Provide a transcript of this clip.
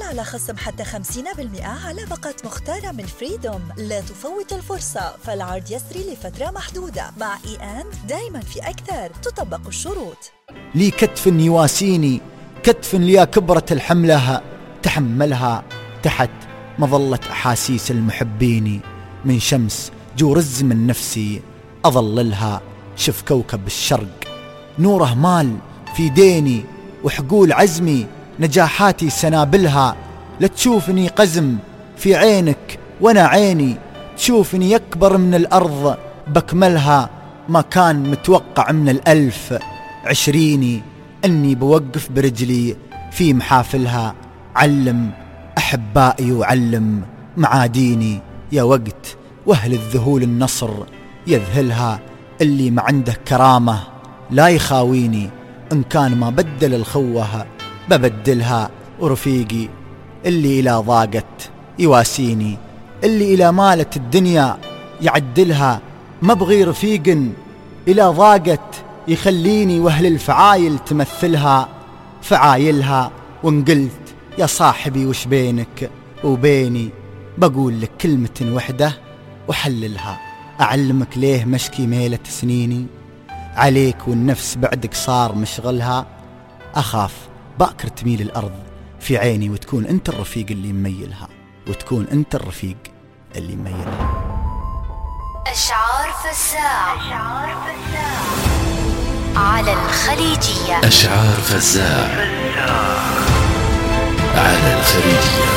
على خصم حتى 50% على باقة مختارة من فريدوم. لا تفوت الفرصة، فالعرض يسري لفترة محدودة. مع دايما في أكثر، تطبق الشروط. لي كتف يواسيني، كتف ليا كبرة الحملها، تحملها تحت مظلة أحاسيس المحبين. من شمس جو رز من نفسي أظللها، شف كوكب الشرق نوره مال في ديني، وحقول عزمي نجاحاتي سنابلها. لا تشوفني قزم في عينك وانا عيني، تشوفني يكبر من الأرض بكملها. ما كان متوقع من 1020 أني بوقف برجلي في محافلها. علم أحبائي وعلم معاديني، يا وقت وأهل الذهول النصر يذهلها. اللي ما عنده كرامة لا يخاويني، إن كان ما بدل الخوة ببدلها. ورفيقي اللي إلى ضاقت يواسيني، اللي إلى مالت الدنيا يعدلها. ما بغي رفيق إلى ضاقت يخليني، وأهل الفعايل تمثلها فعايلها. وإن قلت يا صاحبي وش بينك وبيني، بقول لك كلمة وحدة وحللها. أعلمك ليه مشكي ميلة سنيني عليك، والنفس بعدك صار مشغلها. أخاف باكر تميل الأرض في عيني، وتكون أنت الرفيق اللي مميلها، وتكون أنت الرفيق اللي مميلها. أشعار فزاع على الخليجية. أشعار فزاع على الخليجية.